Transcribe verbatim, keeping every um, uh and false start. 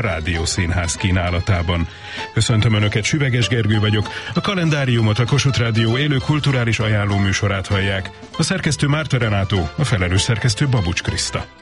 Rádiószínház kínálatában. Köszöntöm Önöket, Süveges Gergő vagyok. A kalendáriumot, a Kossuth Rádió élő kulturális ajánló műsorát hallják. A szerkesztő Márta Renátó, a felelős szerkesztő Babucs Kriszta.